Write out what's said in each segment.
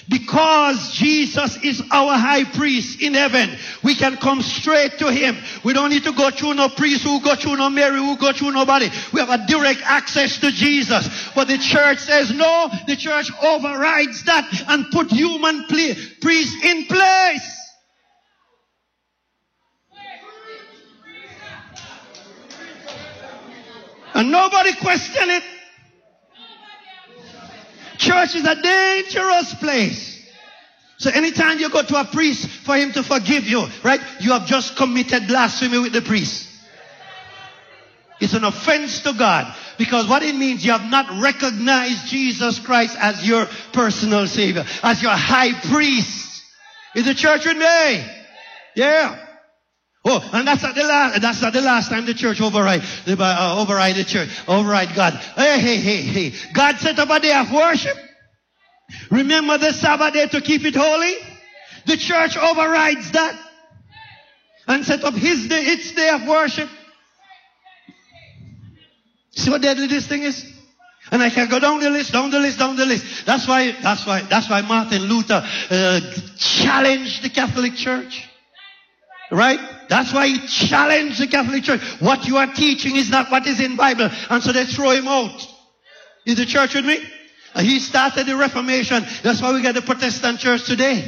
Because Jesus is our high priest in heaven, we can come straight to him. We don't need to go through no priest, who go through no Mary, who go through nobody. We have a direct access to Jesus. But the church says no. The church overrides that and put human priests in place. And nobody question it. Church is a dangerous place. So anytime you go to a priest for him to forgive you, right, you have just committed blasphemy with the priest. It's an offense to God. Because what it means, you have not recognized Jesus Christ as your personal Savior, as your high priest. Is the church with me? Yeah. Oh, and that's not the last time the church override the church, override God. Hey. God set up a day of worship. Remember the Sabbath day to keep it holy? The church overrides that and set up its day of worship. See what deadly this thing is? And I can go down the list. That's why Martin Luther challenged the Catholic Church. Right? That's why he challenged the Catholic Church. What you are teaching is not what is in the Bible. And so they throw him out. Is the church with me? And he started the Reformation. That's why we got the Protestant church today.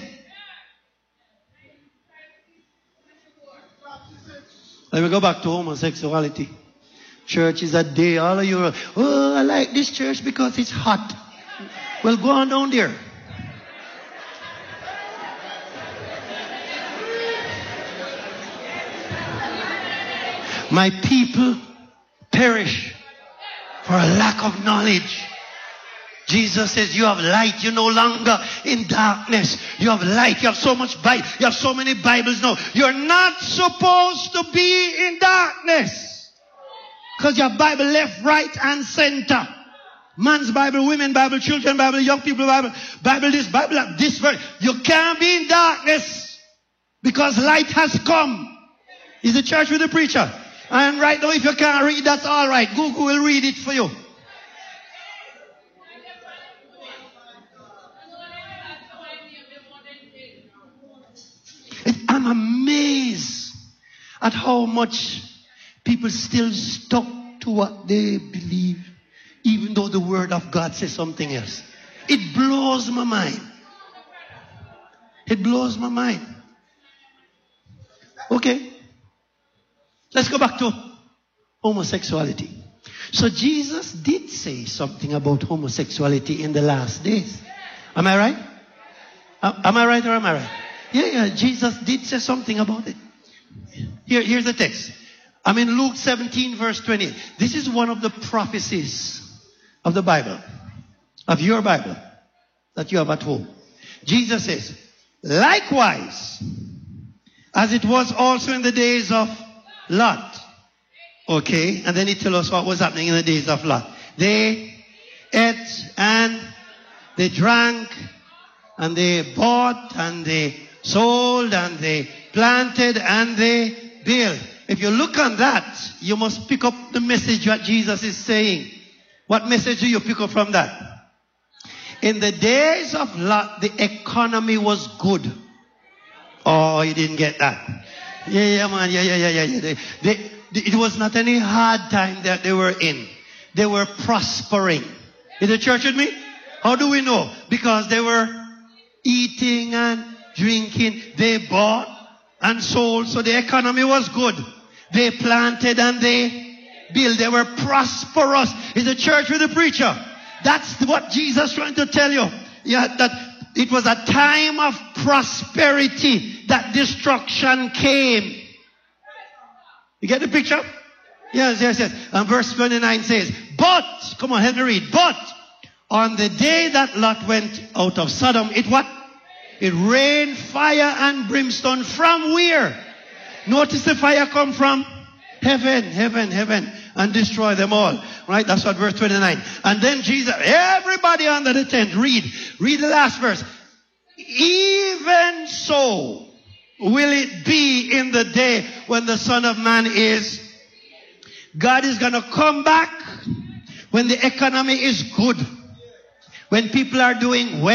Let me go back to homosexuality. Church is a day. All of you are, oh, I like this church because it's hot. Well, go on down there. My people perish for a lack of knowledge. Jesus says, you have light. You're no longer in darkness. You have light. You have so much Bible. You have so many Bibles now. You're not supposed to be in darkness. Because your Bible left, right, and center. Man's Bible, women's Bible, children's Bible, young people's Bible, Bible this, Bible that, this. You can't be in darkness because light has come. Is the church with the preacher? And right now, if you can't read, that's all right. Google will read it for you. I'm amazed at how much people still stuck to what they believe, even though the word of God says something else. It blows my mind. It blows my mind. Okay. Let's go back to homosexuality. So Jesus did say something about homosexuality in the last days. Am I right? Am I right or am I right? Yeah, Jesus did say something about it. Here's the text. I'm in Luke 17 verse 20. This is one of the prophecies of the Bible, of your Bible, that you have at home. Jesus says, likewise, as it was also in the days of Lot. Okay, and then he tells us what was happening in the days of Lot. They ate and they drank and they bought and they sold and they planted and they built. If you look on that, you must pick up the message that Jesus is saying. What message do you pick up from that? In the days of Lot, the economy was good. Oh, you didn't get that. Yeah, man. Yeah. It was not any hard time that they were in. They were prospering. Is the church with me? How do we know? Because they were eating and drinking. They bought and sold. So the economy was good. They planted and they built. They were prosperous. Is the church with the preacher? That's what Jesus is trying to tell you. Yeah, that it was a time of prosperity that destruction came. You get the picture? Yes. And verse 29 says, but, come on, help me read. But on the day that Lot went out of Sodom, it what? It rained fire and brimstone from where? Notice the fire come from heaven, and destroy them all. Right? That's what verse 29. And then Jesus, everybody under the tent, read the last verse. Even so will it be in the day when the Son of Man is. God is going to come back when the economy is good. When people are doing well.